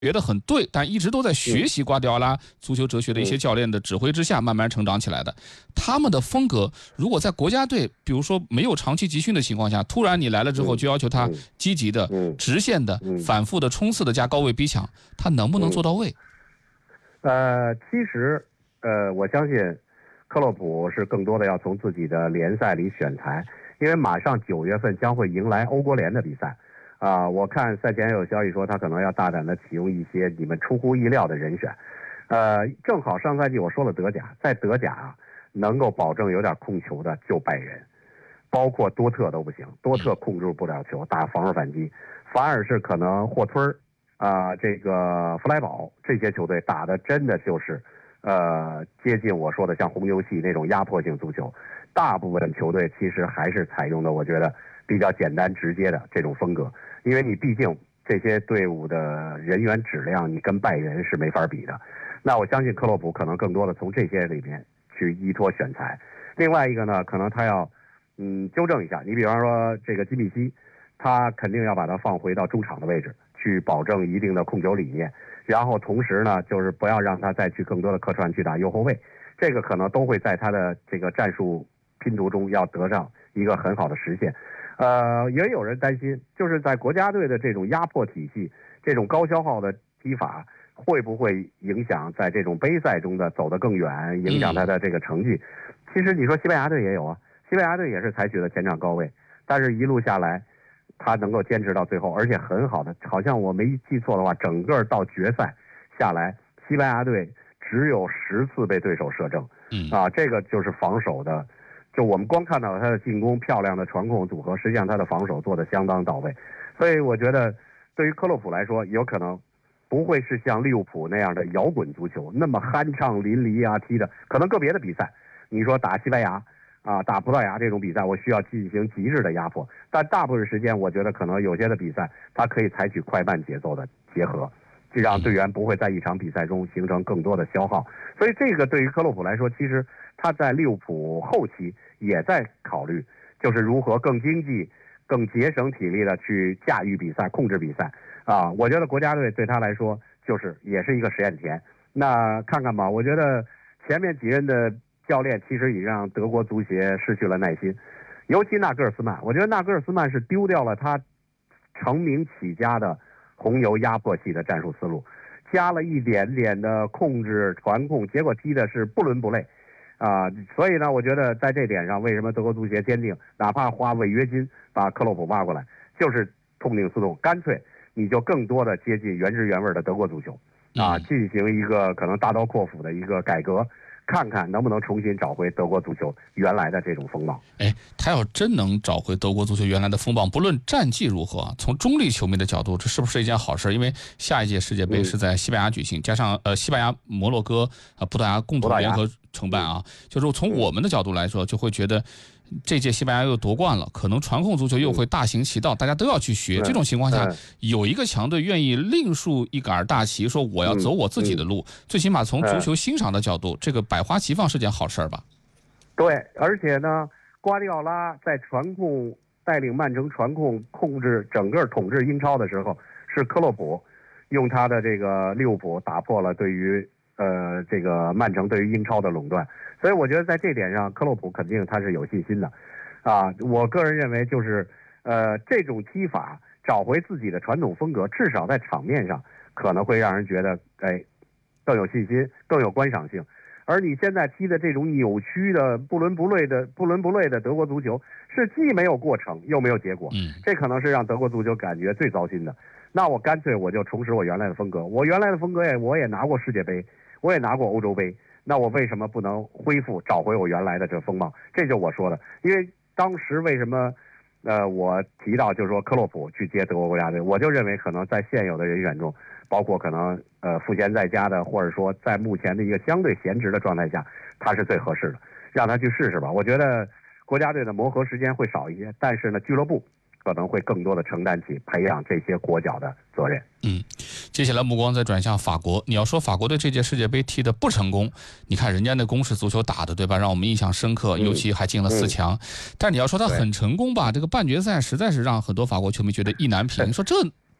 觉得很对，但一直都在学习瓜迪奥拉足球哲学的一些教练的指挥之下，慢慢成长起来的。他们的风格，如果在国家队，比如说没有长期集训的情况下，突然你来了之后，就要求他积极的、直线的、反复的冲刺的加高位逼抢，他能不能做到位？ 其实，我相信克洛普是更多的要从自己的联赛里选材，因为马上9月份将会迎来欧国联的比赛。我看赛前有消息说他可能要大胆的启用一些你们出乎意料的人选，正好上赛季我说了德甲，在德甲能够保证有点控球的就拜仁，包括多特都不行，多特控制不了球，打防守反击，反而是可能霍村这个弗莱堡这些球队打的真的就是接近我说的像红牛系那种压迫性足球，大部分球队其实还是采用的我觉得比较简单直接的这种风格。因为你毕竟这些队伍的人员质量，你跟拜仁是没法比的。那我相信克洛普可能更多的从这些里面去依托选材。另外一个呢，可能他要纠正一下，你比方说这个基米希，他肯定要把他放回到中场的位置，去保证一定的控球理念。然后同时呢，就是不要让他再去更多的客串去打右后卫，这个可能都会在他的这个战术拼图中要得上一个很好的实现。也有人担心，就是在国家队的这种压迫体系，这种高消耗的踢法，会不会影响在这种杯赛中的走得更远，影响他的这个成绩？其实你说西班牙队也有啊，西班牙队也是采取了前场高位，但是一路下来，他能够坚持到最后，而且很好的，好像我没记错的话，整个到决赛下来，西班牙队只有10次被对手射正，这个就是防守的。就我们光看到他的进攻漂亮的传控组合，实际上他的防守做得相当到位。所以我觉得对于克洛普来说，有可能不会是像利物浦那样的摇滚足球那么酣畅淋漓踢的，可能个别的比赛你说打西班牙打葡萄牙这种比赛，我需要进行极致的压迫，但大部分时间我觉得可能有些的比赛他可以采取快慢节奏的结合，就让队员不会在一场比赛中形成更多的消耗。所以这个对于克洛普来说，其实他在利物浦后期也在考虑，就是如何更经济、更节省体力的去驾驭比赛、控制比赛我觉得国家队对他来说就是也是一个实验田。那看看吧，我觉得前面几任的教练其实已让德国足协失去了耐心，尤其纳格尔斯曼，我觉得纳格尔斯曼是丢掉了他成名起家的红牛压迫系的战术思路，加了一点点的控制传控，结果踢的是不伦不类所以呢，我觉得在这点上，为什么德国足协坚定，哪怕花违约金把克洛普挖过来，就是痛定思痛，干脆你就更多的接近原汁原味的德国足球进行一个可能大刀阔斧的一个改革，看看能不能重新找回德国足球原来的这种风貌。 他要真能找回德国足球原来的风貌，不论战绩如何从中立球迷的角度，这是不是一件好事？因为下一届世界杯是在西班牙举行，加上西班牙、摩洛哥、葡萄牙共同联合承办就是从我们的角度来说，就会觉得这届西班牙又夺冠了，可能传控足球又会大行其道，大家都要去学。这种情况下，有一个强队愿意另树一杆大旗，说我要走我自己的路，最起码从足球欣赏的角度，这个百花齐放是件好事吧？ 对，而且呢，瓜迪奥拉在传控带领曼城传控控制整个统治英超的时候，是克洛普用他的这个利物浦打破了对于这个曼城对于英超的垄断。所以我觉得在这点上，克洛普肯定他是有信心的我个人认为就是这种踢法找回自己的传统风格，至少在场面上可能会让人觉得更有信心，更有观赏性。而你现在踢的这种扭曲的不伦不类的德国足球，是既没有过程又没有结果，这可能是让德国足球感觉最糟心的。那我干脆我就重拾我原来的风格，我原来的风格我也拿过世界杯，我也拿过欧洲杯，那我为什么不能恢复找回我原来的这风貌？这就是我说的。因为当时为什么我提到就是说克洛普去接德国国家队，我就认为可能在现有的人选中，包括可能赋闲在家的，或者说在目前的一个相对闲职的状态下，他是最合适的，让他去试试吧。我觉得国家队的磨合时间会少一些，但是呢，俱乐部可能会更多的承担起培养这些国脚的责任。 接下来目光再转向法国，你要说法国队这届世界杯踢得不成功，你看人家那攻势足球打的，对吧？让我们印象深刻，尤其还进了4强。但你要说他很成功吧，这个半决赛实在是让很多法国球迷觉得意难平。说这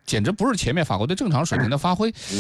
简直不是前面法国队正常水平的发挥。